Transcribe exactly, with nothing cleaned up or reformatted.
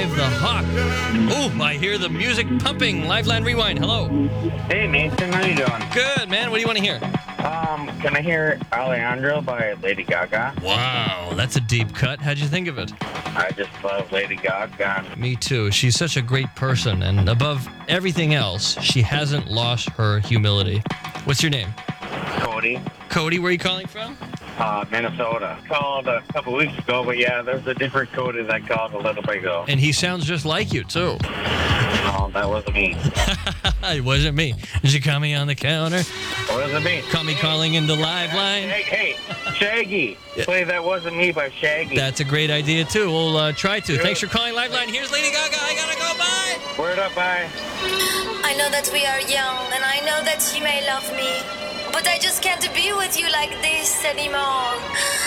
Clive the Hawk. Oh, I hear the music pumping. Liveline Rewind. Hello. Hey, Nathan, how you doing? Good, man. What do you want to hear? Um, can I hear Alejandro by Lady Gaga? Wow, that's a deep cut. How'd you think of it? I just love Lady Gaga. Me too. She's such a great person, and above everything else, she hasn't lost her humility. What's your name? Cody, Cody, where are you calling from? uh, Minnesota. Called a couple weeks ago, but yeah, there's a different Cody that called a little bit ago. And he sounds just like you, too. Oh, that wasn't me. It wasn't me. Did you call me on the counter? That wasn't me. Call me calling into Liveline? Hey, hey, Shaggy. Play That Wasn't Me by Shaggy. That's a great idea, too. We'll uh, try to. Thanks for calling Liveline. Here's Lady Gaga. I gotta go. Bye. Word up, bye. I know that we are young, and I know that you may love me, but I just can't be with you like this anymore.